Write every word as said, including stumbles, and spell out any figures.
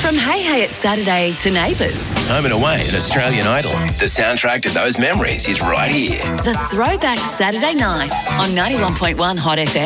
From Hey Hey It's Saturday to Neighbours. Home and Away at Australian Idol. The soundtrack to those memories is right here. The Throwback Saturday Night on ninety-one point one Hot F M.